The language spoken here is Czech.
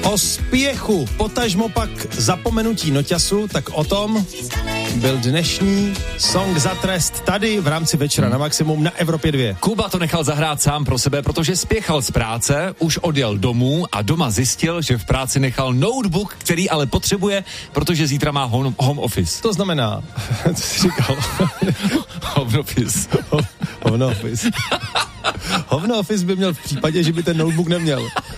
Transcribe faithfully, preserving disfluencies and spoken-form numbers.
O spěchu, potažmo pak zapomenutí noťasu, tak o tom byl dnešní Song za trest tady v rámci Večera na maximum na Evropě dva. Kuba to nechal zahrát sám pro sebe, protože spěchal z práce, už odjel domů a doma zjistil, že v práci nechal notebook, který ale potřebuje, protože zítra má home, home office. To znamená, co jsi říkal? Home office. Home office. Home office by měl v případě, že by ten notebook neměl.